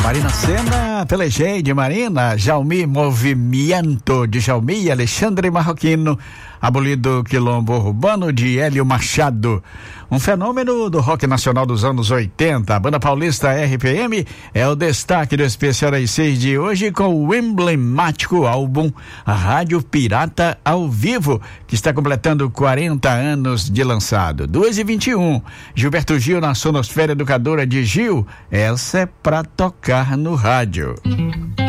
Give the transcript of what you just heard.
Marina Sena, Pelejei de Marina, Jaumi Movimento de Jaumi, Alexandre Marroquino, Abolido Quilombo Urbano de Hélio Machado. Um fenômeno do rock nacional dos anos 80. A banda paulista RPM é o destaque do especial das 6 de hoje com o emblemático álbum Rádio Pirata ao Vivo, que está completando 40 anos de lançado. 2h21, Gilberto Gil na Sonosfera Educadora de Gil. Essa é pra tocar no rádio.